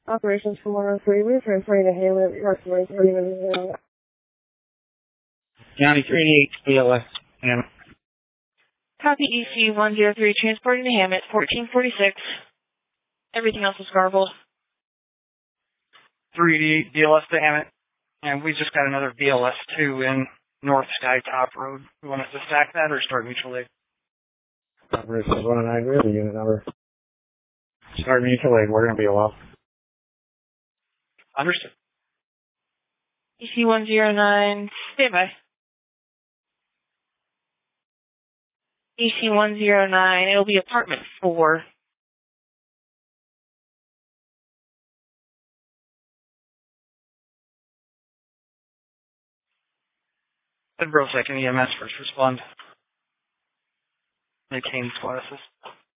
Operations from 103, we're transferring to Hamlet, approximately 30 minutes ago. County 388 BLS, Hammett. Copy EC 103, transporting to Hammett, 1446. Everything else is garbled. 388 BLS to Hammett. And we just got another BLS 2 in North Sky Top Road. You want us to stack that or start mutual aid? Operations 109, we have the unit number. Start mutual aid. We're going to be a while. Understood. EC 109, stand by. EC 109, it'll be apartment 4. The Brosec and EMS first respond. They came to us.